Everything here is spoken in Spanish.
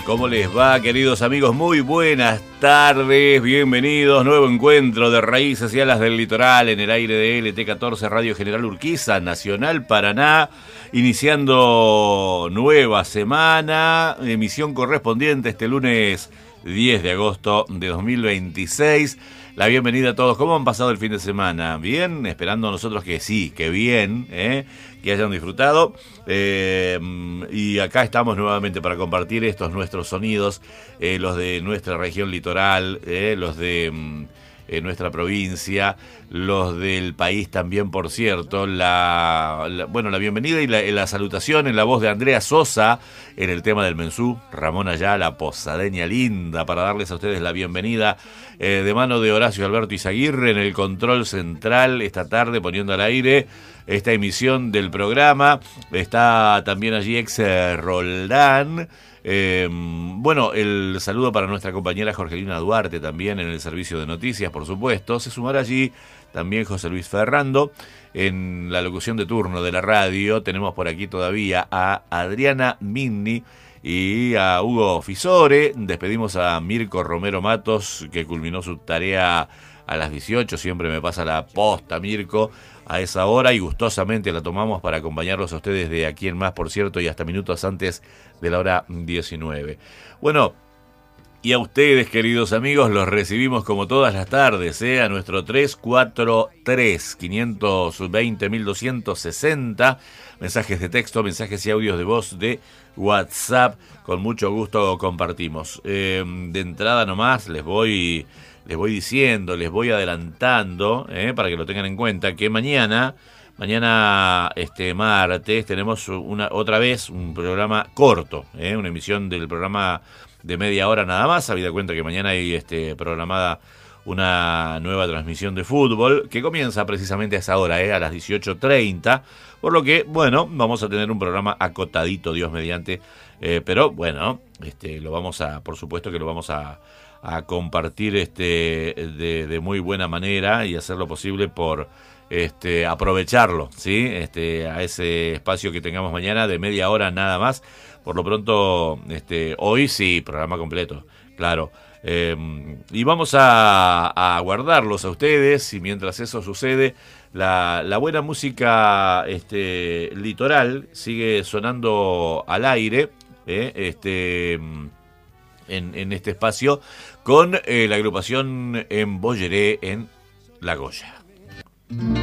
¿Cómo les va, queridos amigos? Muy buenas tardes, bienvenidos. Nuevo encuentro de Raíces y Alas del Litoral en el aire de LT14 Radio General Urquiza, Nacional Paraná. Iniciando nueva semana, emisión correspondiente este lunes 10 de agosto de 2026. La bienvenida a todos. ¿Cómo han pasado el fin de semana? ¿Bien? Esperando nosotros que sí, que bien, que hayan disfrutado. Y acá estamos nuevamente para compartir estos nuestros sonidos, los de nuestra región litoral, los de nuestra provincia, los del país también, por cierto. La bienvenida y la salutación en la voz de Andrea Sosa en el tema del mensú, Ramón Ayala, posadeña linda, para darles a ustedes la bienvenida de mano de Horacio Alberto Izaguirre en el control central esta tarde, poniendo al aire esta emisión del programa. Está también allí ex Roldán. El saludo para nuestra compañera Jorgelina Duarte también en el servicio de noticias, por supuesto. Se sumará allí también José Luis Ferrando en la locución de turno de la radio. Tenemos por aquí todavía a Adriana Minni y a Hugo Fisore. Despedimos a Mirko Romero Matos, que culminó su tarea a las 18. Siempre me pasa la posta, Mirko, a esa hora, y gustosamente la tomamos para acompañarlos a ustedes de aquí en más, por cierto, y hasta minutos antes de la hora 19. Bueno, y a ustedes, queridos amigos, los recibimos como todas las tardes, a nuestro 343-520-1260, mensajes de texto, mensajes y audios de voz de WhatsApp, con mucho gusto compartimos. De entrada nomás les voy diciendo, les voy adelantando, para que lo tengan en cuenta, que mañana martes, tenemos otra vez un programa corto, una emisión del programa de media hora nada más, habida cuenta que mañana hay programada una nueva transmisión de fútbol que comienza precisamente a esa hora, a las 18:30, por lo que, vamos a tener un programa acotadito, Dios mediante, pero bueno, por supuesto que lo vamos a compartir de muy buena manera y hacer lo posible por aprovecharlo, ¿sí? A ese espacio que tengamos mañana de media hora nada más. Por lo pronto, hoy sí, programa completo, claro. Y vamos a guardarlos a ustedes, y mientras eso sucede, la buena música litoral sigue sonando al aire, en este espacio, con la agrupación En Bolleré en La Goya.